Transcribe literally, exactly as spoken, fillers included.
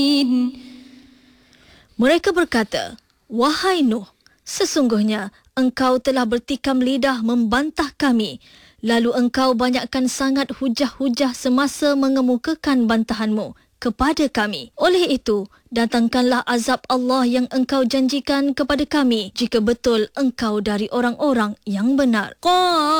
Mereka berkata, "Wahai Nuh, sesungguhnya engkau telah bertikam lidah membantah kami. Lalu engkau banyakkan sangat hujah-hujah semasa mengemukakan bantahanmu kepada kami. Oleh itu, datangkanlah azab Allah yang engkau janjikan kepada kami jika betul engkau dari orang-orang yang benar."